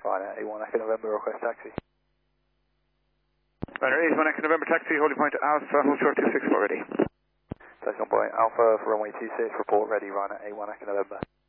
Ryanair A1 Echo November, request taxi. Ryanair A1 Echo November, taxi, holding point Alpha, hold short 264 ready. Taxi on point Alpha for runway 26, report ready, Ryanair A1 Echo November.